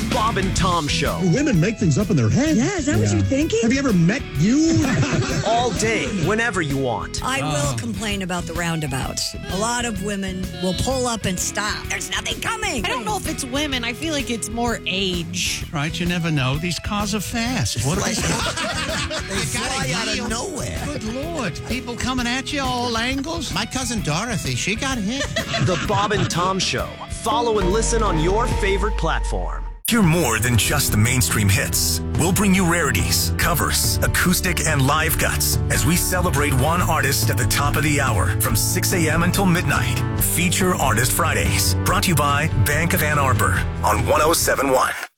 The Bob and Tom Show. Women make things up in their head. Yeah, is that what you're thinking? Have you ever met you? All day, whenever you want. I will complain about the roundabouts. A lot of women will pull up and stop. There's nothing coming. I don't know if it's women. I feel like it's more age. Right, you never know. These cars are fast. What They fly out of nowhere. Good Lord. People coming at you all angles. My cousin Dorothy, she got hit. The Bob and Tom Show. Follow and listen on your favorite platform. You're more than just the mainstream hits. We'll bring you rarities, covers, acoustic, and live cuts as we celebrate one artist at the top of the hour from 6 a.m. until midnight. Feature Artist Fridays, brought to you by Bank of Ann Arbor on 107.1.